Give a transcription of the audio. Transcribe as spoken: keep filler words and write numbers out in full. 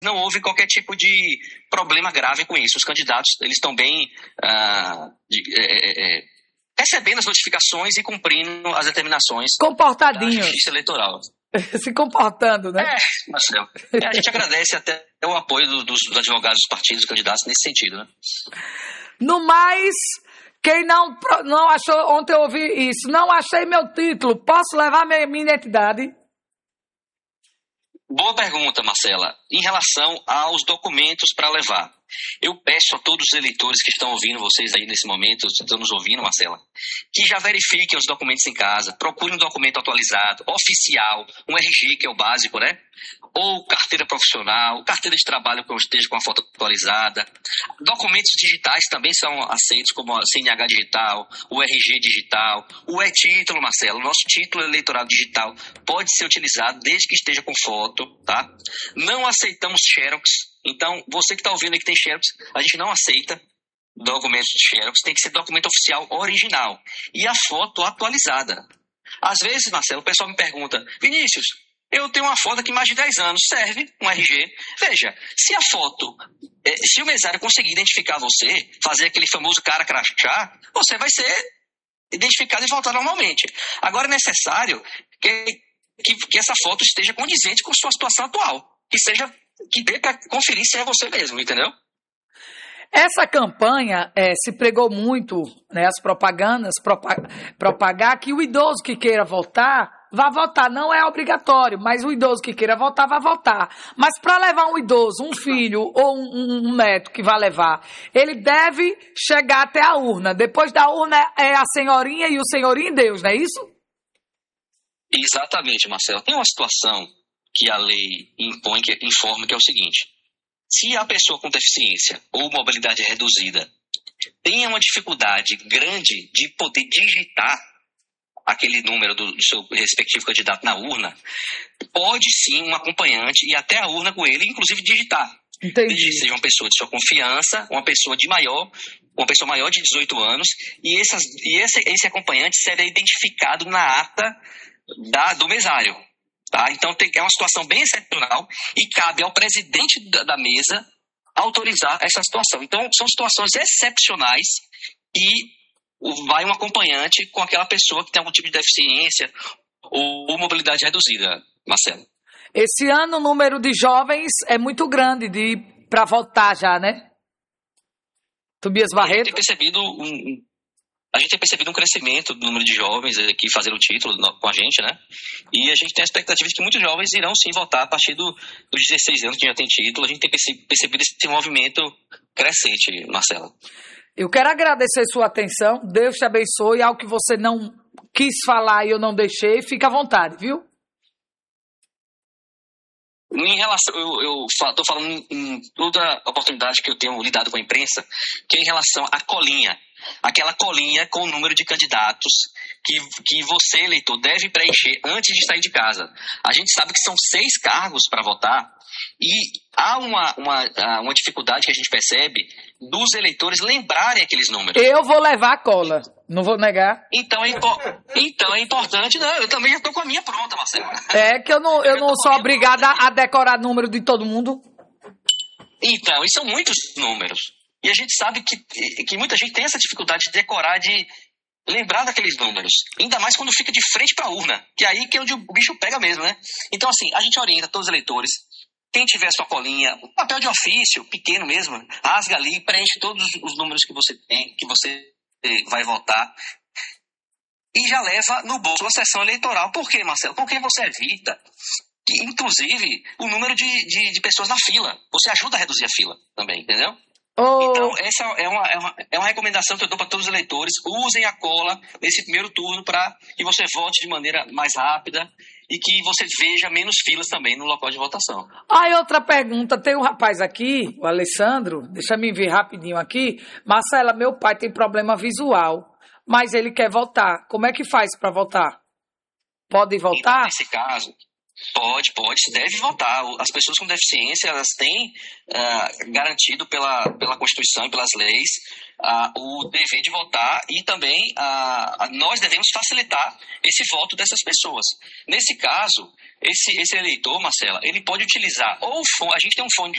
não houve qualquer tipo de problema grave com isso. Os candidatos, eles estão bem ah, de, é, é, recebendo as notificações e cumprindo as determinações comportadinhos da Justiça Eleitoral. Se comportando, né? É, Marcelo. É, a gente agradece até o apoio do, dos advogados dos partidos, dos candidatos nesse sentido, né? No mais, quem não, não achou, ontem eu ouvi isso, não achei meu título, posso levar minha, minha identidade? Boa pergunta, Marcela. Em relação aos documentos para levar, eu peço a todos os eleitores que estão ouvindo vocês aí nesse momento, estão nos ouvindo, Marcela, que já verifiquem os documentos em casa, procurem um documento atualizado, oficial, um R G, que é o básico, né? Ou carteira profissional, carteira de trabalho que esteja com a foto atualizada. Documentos digitais também são aceitos, como a C N H digital, o R G digital, o e-título, Marcelo. O nosso título eleitoral digital pode ser utilizado desde que esteja com foto, tá? Não aceitamos xerox. Então, você que está ouvindo aí que tem xerox, a gente não aceita documentos de xerox, tem que ser documento oficial original. E a foto atualizada. Às vezes, Marcelo, o pessoal me pergunta, Vinícius, eu tenho uma foto aqui mais de dez anos, serve um R G. Veja, se a foto, se o mesário conseguir identificar você, fazer aquele famoso cara crachá, você vai ser identificado e voltar normalmente. Agora é necessário que, que, que essa foto esteja condizente com a sua situação atual, que seja, que dê para conferir se é você mesmo, entendeu? Essa campanha é, se pregou muito, né, as propagandas, propa- propagar que o idoso que queira votar, vá votar. Não é obrigatório, mas o idoso que queira votar, vai votar. Mas para levar um idoso, um filho ou um, um neto que vai levar, ele deve chegar até a urna. Depois da urna é a senhorinha e o senhorinho e Deus, não é isso? Exatamente, Marcelo. Tem uma situação que a lei impõe, que informa, que é o seguinte. Se a pessoa com deficiência ou mobilidade reduzida tem uma dificuldade grande de poder digitar aquele número do, do seu respectivo candidato na urna, pode sim um acompanhante ir até a urna com ele, inclusive digitar. Entendi. Desde que seja uma pessoa de sua confiança, uma pessoa de maior, uma pessoa maior de dezoito anos, e, essas, e esse, esse acompanhante será identificado na ata da, do mesário. Tá? Então tem, é uma situação bem excepcional e cabe ao presidente da, da mesa autorizar essa situação. Então são situações excepcionais e vai um acompanhante com aquela pessoa que tem algum tipo de deficiência ou, ou mobilidade reduzida, Marcelo. Esse ano o número de jovens é muito grande de para votar já, né? Tobias Barreto. A gente tem percebido um, a gente tem percebido um crescimento do número de jovens aqui fazendo o título com a gente, né? E a gente tem a expectativa de que muitos jovens irão sim votar a partir do, dos dezesseis anos que já tem título. A gente tem percebido esse movimento crescente, Marcelo. Eu quero agradecer sua atenção. Deus te abençoe. Algo que você não quis falar e eu não deixei, fica à vontade, viu? Em relação, eu estou falando em, em toda a oportunidade que eu tenho lidado com a imprensa, que é em relação à colinha. Aquela colinha com o número de candidatos que, que você, eleitor, deve preencher antes de sair de casa. A gente sabe que são seis cargos para votar e há uma, uma, uma dificuldade que a gente percebe dos eleitores lembrarem aqueles números. Eu vou levar a cola, não vou negar. Então é, impo- então é importante, não, eu também já estou com a minha pronta, Marcelo. É que eu não, eu não sou obrigada a decorar número de todo mundo. Então, e são muitos números. E a gente sabe que, que muita gente tem essa dificuldade de decorar, de lembrar daqueles números. Ainda mais quando fica de frente para a urna, que é aí que é onde o bicho pega mesmo, né? Então, assim, a gente orienta todos os eleitores. Quem tiver sua colinha, um papel de ofício, pequeno mesmo, rasga ali, preenche todos os números que você tem, que você vai votar. E já leva no bolso a sessão eleitoral. Por quê, Marcelo? Porque você evita, que, inclusive, o número de, de, de pessoas na fila. Você ajuda a reduzir a fila também, entendeu? Oh. Então, essa é uma, é, uma, é uma recomendação que eu dou para todos os eleitores. Usem a cola nesse primeiro turno para que você vote de maneira mais rápida e que você veja menos filas também no local de votação. Aí outra pergunta, tem um rapaz aqui, o Alessandro, deixa eu me ver rapidinho aqui. Marcela, meu pai tem problema visual, mas ele quer votar. Como é que faz para votar? Pode votar? Então, nesse caso, Pode, pode, deve votar. As pessoas com deficiência, elas têm uh, garantido pela, pela Constituição e pelas leis uh, o dever de votar e também uh, nós devemos facilitar esse voto dessas pessoas. Nesse caso, esse, esse eleitor, Marcela, ele pode utilizar ou o fone, a gente tem um fone de